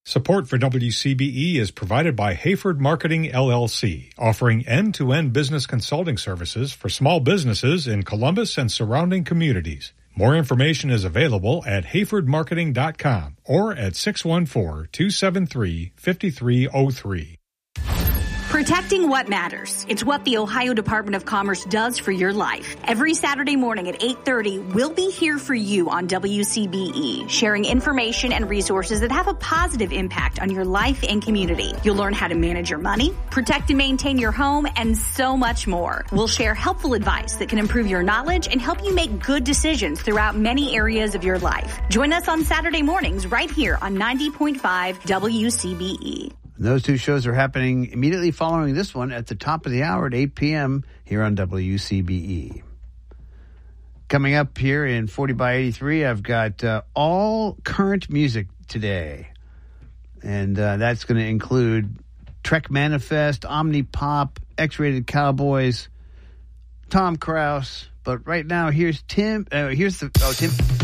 Support for WCBE is provided by Hayford Marketing, LLC, offering end-to-end business consulting services for small businesses in Columbus and surrounding communities. More information is available at hayfordmarketing.com or at 614-273-5303. Protecting what matters. It's what the Ohio Department of Commerce does for your life. Every Saturday morning at 8:30, we'll be here for you on WCBE, sharing information and resources that have a positive impact on your life and community. You'll learn how to manage your money, protect and maintain your home, and so much more. We'll share helpful advice that can improve your knowledge and help you make good decisions throughout many areas of your life. Join us on Saturday mornings right here on 90.5 WCBE. Those two shows are happening immediately following this one at the top of the hour at 8 p.m. here on WCBE. Coming up here in 40 by 83, I've got all current music today. And that's going to include Trek Manifest, Omnipop, X-Rated Cowboys, Tom Krause. But right now, here's Tim. Tim.